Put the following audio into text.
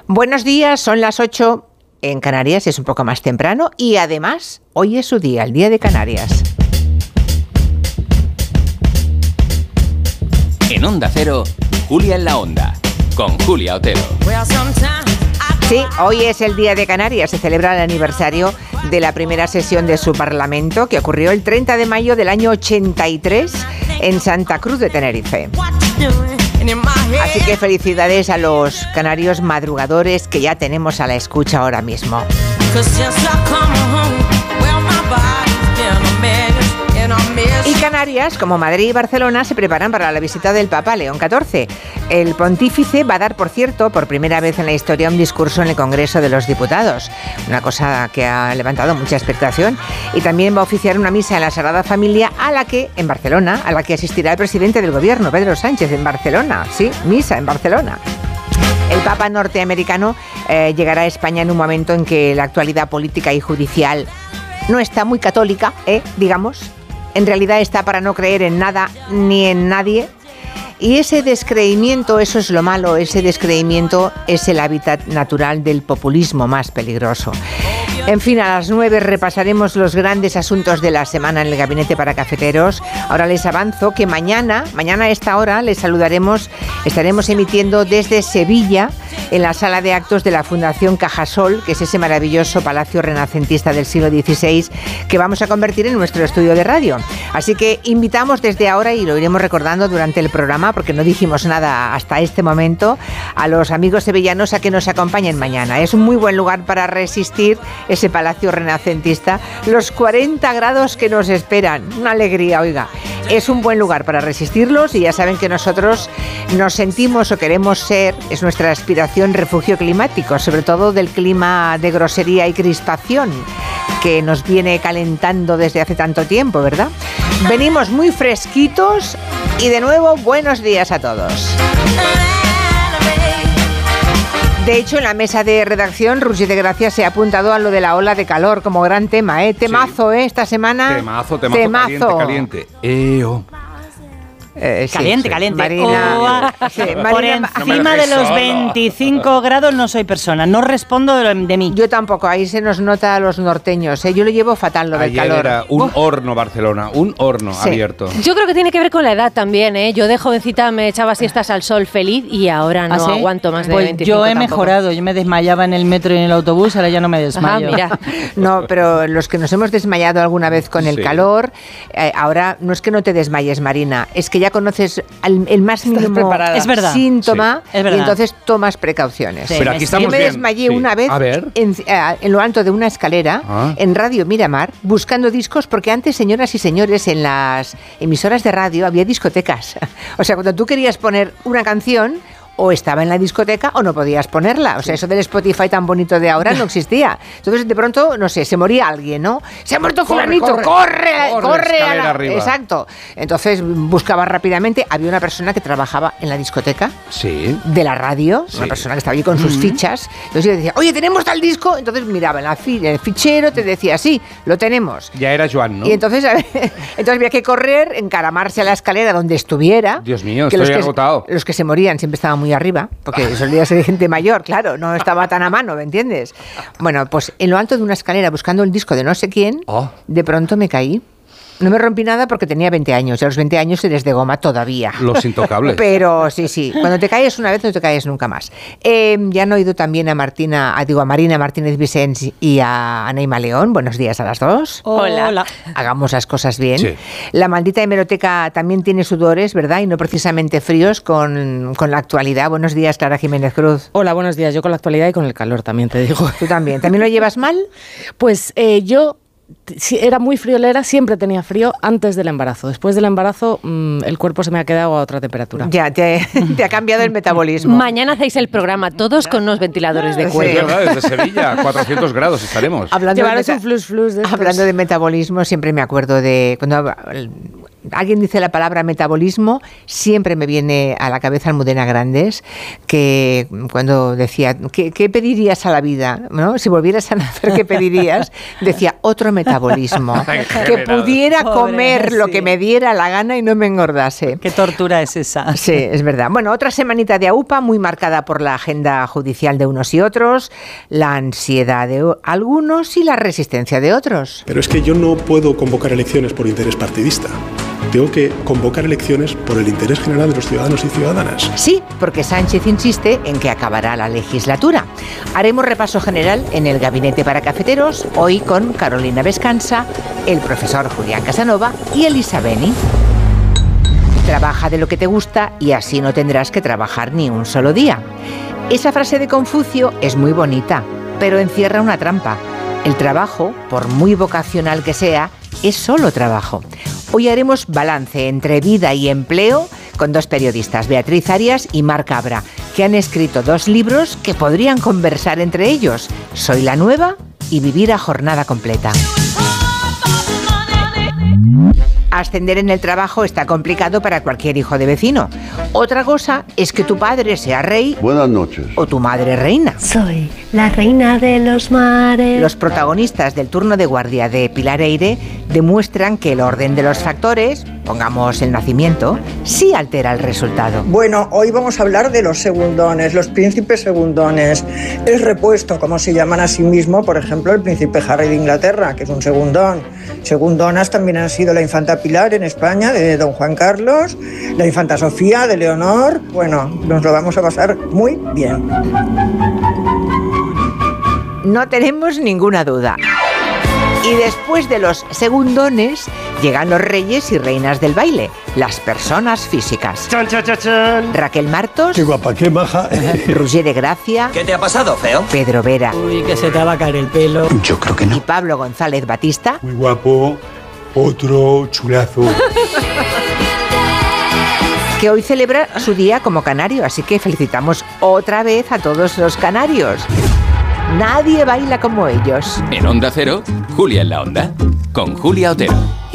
Buenos días, son las 8 en Canarias, es un poco más temprano y además hoy es su día, el Día de Canarias. En Onda Cero, Julia en la Onda, con Julia Otero. Sí, hoy es el Día de Canarias, se celebra el aniversario de la primera sesión de su Parlamento que ocurrió el 30 de mayo del año 83 en Santa Cruz de Tenerife. Así que felicidades a los canarios madrugadores que ya tenemos a la escucha ahora mismo. Y Canarias, como Madrid y Barcelona, se preparan para la visita del Papa León XIV. El pontífice va a dar, por cierto, por primera vez en la historia, un discurso en el Congreso de los Diputados, una cosa que ha levantado mucha expectación, y también va a oficiar una misa en la Sagrada Familia en Barcelona, a la que asistirá el presidente del Gobierno, Pedro Sánchez, en Barcelona. Sí, misa en Barcelona. El Papa norteamericano llegará a España en un momento en que la actualidad política y judicial no está muy católica, digamos. En realidad está para no creer en nada ni en nadie. Y ese descreimiento, eso es lo malo, ese descreimiento es el hábitat natural del populismo más peligroso. En fin, a las 9 repasaremos los grandes asuntos de la semana en el Gabinete para Cafeteros. Ahora les avanzo que mañana a esta hora les saludaremos, estaremos emitiendo desde Sevilla, en la sala de actos de la Fundación Cajasol, que es ese maravilloso palacio renacentista del siglo XVI que vamos a convertir en nuestro estudio de radio. Así que invitamos desde ahora, y lo iremos recordando durante el programa, porque no dijimos nada hasta este momento, a los amigos sevillanos a que nos acompañen mañana. Es un muy buen lugar para resistir ese palacio renacentista, los 40 grados que nos esperan. Una alegría, oiga. Es un buen lugar para resistirlos, y ya saben que nosotros nos sentimos o queremos ser, es nuestra aspiración, refugio climático, sobre todo del clima de grosería y crispación que nos viene calentando desde hace tanto tiempo, ¿verdad? Venimos muy fresquitos y de nuevo buenos días a todos. De hecho, en la mesa de redacción, Roger de Gracia se ha apuntado a lo de la ola de calor como gran tema, Temazo, sí. Esta semana. Temazo. Caliente. Caliente. Marina, por encima de los 25 grados no soy persona, no respondo de mí. Yo tampoco, ahí se nos nota a los norteños, Yo lo llevo fatal, lo del calor. Era un horno Barcelona, un horno abierto. Yo creo que tiene que ver con la edad también, Yo de jovencita me echaba siestas al sol feliz y ahora no aguanto más de 25 Yo he tampoco. mejorado, yo me desmayaba en el metro y en el autobús, ahora ya no me desmayo. Mira. No, pero los que nos hemos desmayado alguna vez con el calor, ahora no es que no te desmayes, Marina, es que ya conoces el más mínimo síntoma, y entonces tomas precauciones. Sí. Pero aquí estamos Yo me desmayé una vez en lo alto de una escalera en Radio Miramar buscando discos, porque antes, señoras y señores, en las emisoras de radio había discotecas. O sea, cuando tú querías poner una canción, o estaba en la discoteca o no podías ponerla. O sea, eso del Spotify tan bonito de ahora no existía. Entonces, de pronto, no sé, se moría alguien, ¿no? ¡Se ha muerto fulanito! ¡Corre! Arriba. Exacto. Entonces, buscaba rápidamente. Había una persona que trabajaba en la discoteca de la radio, una persona que estaba allí con sus fichas. Entonces yo decía, oye, ¿tenemos tal disco? Entonces miraba en el fichero, te decía, sí, lo tenemos. Ya era Joan, ¿no? Y entonces había que correr, encaramarse a la escalera donde estuviera. Dios mío, estoy agotado. Los que se morían siempre estaban muy arriba, porque solía ser gente mayor, claro, no estaba tan a mano, ¿me entiendes? Bueno, pues en lo alto de una escalera, buscando el disco de no sé quién, de pronto me caí. No me rompí nada porque tenía 20 años, y a los 20 años eres de goma todavía. Los intocables. Pero sí, cuando te caes una vez no te caes nunca más. Ya han oído también a Marina Martínez Vicens y a Anaima León. Buenos días a las dos. Hola. Hagamos las cosas bien. Sí. La maldita hemeroteca también tiene sudores, ¿verdad? Y no precisamente fríos con la actualidad. Buenos días, Clara Jiménez Cruz. Hola, buenos días. Yo con la actualidad y con el calor también te digo. ¿Tú también? ¿También lo llevas mal? Pues yo era muy friolera, siempre tenía frío antes del embarazo. Después del embarazo el cuerpo se me ha quedado a otra temperatura. Ya, te ha cambiado el metabolismo. Mañana hacéis el programa todos con unos ventiladores de cuello. Es verdad, desde Sevilla, 400 grados estaremos. Llevaros un flus de estos. Hablando de metabolismo, siempre me acuerdo de cuando alguien dice la palabra metabolismo, siempre me viene a la cabeza Almudena Grandes, que cuando decía, ¿qué pedirías a la vida? ¿No? Si volvieras a nacer, ¿qué pedirías? Decía, otro metabolismo. metabolismo. Que pudiera comer lo que me diera la gana y no me engordase. ¿Qué tortura es esa? Sí, es verdad. Bueno, otra semanita de AUPA muy marcada por la agenda judicial de unos y otros, la ansiedad de algunos y la resistencia de otros. Pero es que yo no puedo convocar elecciones por interés partidista. Tengo que convocar elecciones por el interés general de los ciudadanos y ciudadanas. Sí, porque Sánchez insiste en que acabará la legislatura. Haremos repaso general en el Gabinete para Cafeteros, hoy con Carolina Vescanza, el profesor Julián Casanova y Elisa Beni. Trabaja de lo que te gusta y así no tendrás que trabajar ni un solo día. Esa frase de Confucio es muy bonita, pero encierra una trampa. El trabajo, por muy vocacional que sea, es solo trabajo. Hoy haremos balance entre vida y empleo con dos periodistas, Beatriz Arias y Marc Cabra, que han escrito 2 libros que podrían conversar entre ellos: Soy la nueva y Vivir a jornada completa. Ascender en el trabajo está complicado para cualquier hijo de vecino. Otra cosa es que tu padre sea rey. Buenas noches. O tu madre reina. Soy la reina de los mares. Los protagonistas del turno de guardia de Pilar Eire demuestran que el orden de los factores, pongamos el nacimiento, sí altera el resultado. Bueno, hoy vamos a hablar de los segundones, los príncipes segundones. El repuesto, como se llaman a sí mismo, por ejemplo, el príncipe Harry de Inglaterra, que es un segundón. Segundonas también han sido la infanta Pilar en España, de don Juan Carlos, la infanta Sofía, de Leonor. Bueno, nos lo vamos a pasar muy bien. No tenemos ninguna duda. Y después de los segundones llegan los reyes y reinas del baile, las personas físicas. ¡Chan, chan, chan, chan! Raquel Martos. ¡Qué guapa, qué maja! Roger de Gracia. ¿Qué te ha pasado, feo? Pedro Vera. Uy, que se te va a caer el pelo. Yo creo que no. Y Pablo González Batista. Muy guapo, otro chulazo. Que hoy celebra su día como canario, así que felicitamos otra vez a todos los canarios. Nadie baila como ellos. En Onda Cero, Julia en la Onda, con Julia Otero.